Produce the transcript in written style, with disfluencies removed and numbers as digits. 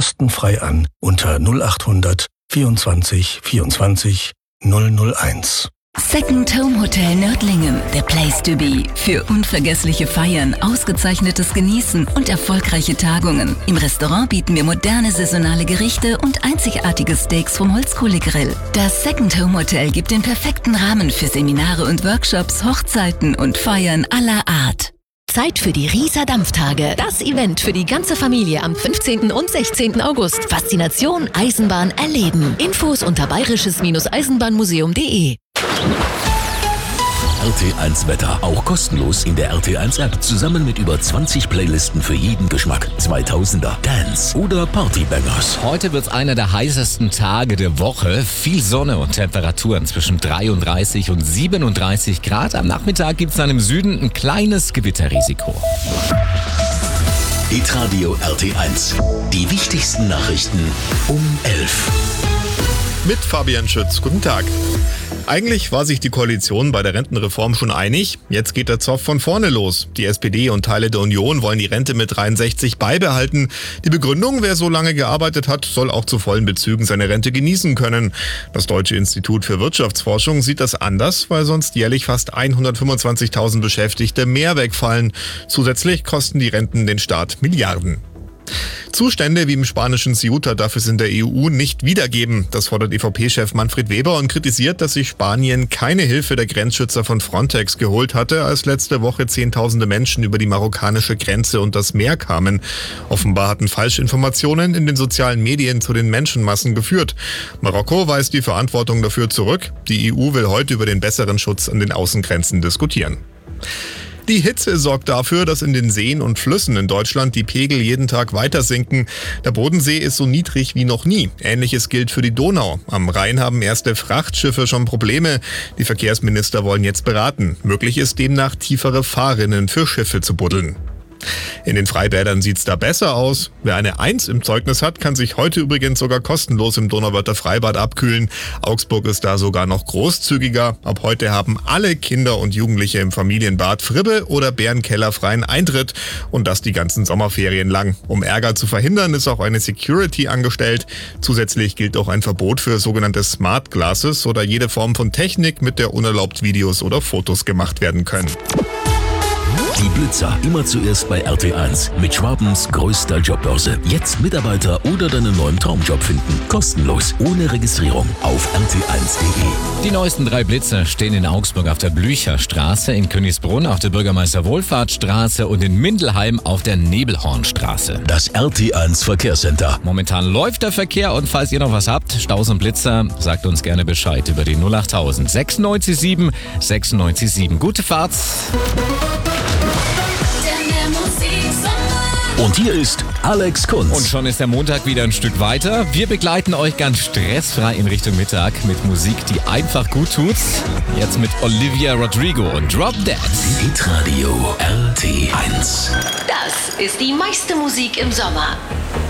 kostenfrei an unter 0800 24 24 001. Second Home Hotel Nördlingen, the place to be. Für unvergessliche Feiern, ausgezeichnetes Genießen und erfolgreiche Tagungen. Im Restaurant bieten wir moderne saisonale Gerichte und einzigartige Steaks vom Holzkohlegrill. Das Second Home Hotel gibt den perfekten Rahmen für Seminare und Workshops, Hochzeiten und Feiern aller Art. Zeit für die Rieser Dampftage. Das Event für die ganze Familie am 15. und 16. August. Faszination Eisenbahn erleben. Infos unter bayerisches-eisenbahnmuseum.de. RT1 Wetter, auch kostenlos in der RT1 App, zusammen mit über 20 Playlisten für jeden Geschmack. 2000er, Dance oder Partybangers. Heute wird einer der heißesten Tage der Woche. Viel Sonne und Temperaturen zwischen 33 und 37 Grad. Am Nachmittag gibt es dann im Süden ein kleines Gewitterrisiko. Hitradio RT1. Die wichtigsten Nachrichten um 11. Mit Fabian Schütz. Guten Tag. Eigentlich war sich die Koalition bei der Rentenreform schon einig. Jetzt geht der Zoff von vorne los. Die SPD und Teile der Union wollen die Rente mit 63 beibehalten. Die Begründung, wer so lange gearbeitet hat, soll auch zu vollen Bezügen seine Rente genießen können. Das Deutsche Institut für Wirtschaftsforschung sieht das anders, weil sonst jährlich fast 125.000 Beschäftigte mehr wegfallen. Zusätzlich kosten die Renten den Staat Milliarden. Zustände wie im spanischen Ceuta darf es in der EU nicht wiedergeben. Das fordert EVP-Chef Manfred Weber und kritisiert, dass sich Spanien keine Hilfe der Grenzschützer von Frontex geholt hatte, als letzte Woche Zehntausende Menschen über die marokkanische Grenze und das Meer kamen. Offenbar hatten Falschinformationen in den sozialen Medien zu den Menschenmassen geführt. Marokko weist die Verantwortung dafür zurück. Die EU will heute über den besseren Schutz an den Außengrenzen diskutieren. Die Hitze sorgt dafür, dass in den Seen und Flüssen in Deutschland die Pegel jeden Tag weiter sinken. Der Bodensee ist so niedrig wie noch nie. Ähnliches gilt für die Donau. Am Rhein haben erste Frachtschiffe schon Probleme. Die Verkehrsminister wollen jetzt beraten. Möglich ist demnach tiefere Fahrrinnen für Schiffe zu buddeln. In den Freibädern sieht's da besser aus. Wer eine 1 im Zeugnis hat, kann sich heute übrigens sogar kostenlos im Donauwörther Freibad abkühlen. Augsburg ist da sogar noch großzügiger. Ab heute haben alle Kinder und Jugendliche im Familienbad Fribbe oder Bärenkeller freien Eintritt. Und das die ganzen Sommerferien lang. Um Ärger zu verhindern, ist auch eine Security angestellt. Zusätzlich gilt auch ein Verbot für sogenannte Smart Glasses oder jede Form von Technik, mit der unerlaubt Videos oder Fotos gemacht werden können. Die Blitzer immer zuerst bei RT1 mit Schwabens größter Jobbörse. Jetzt Mitarbeiter oder deinen neuen Traumjob finden. Kostenlos, ohne Registrierung auf rt1.de. Die neuesten 3 Blitzer stehen in Augsburg auf der Blücherstraße, in Königsbrunn auf der Bürgermeister-Wohlfahrtsstraße und in Mindelheim auf der Nebelhornstraße. Das RT1 Verkehrscenter. Momentan läuft der Verkehr und falls ihr noch was habt, Staus und Blitzer, sagt uns gerne Bescheid über die 08000 967 967. Gute Fahrt! Und hier ist Alex Kunz. Und schon ist der Montag wieder ein Stück weiter. Wir begleiten euch ganz stressfrei in Richtung Mittag mit Musik, die einfach gut tut. Jetzt mit Olivia Rodrigo und Drop Dead. Hitradio RT1. Das ist die meiste Musik im Sommer.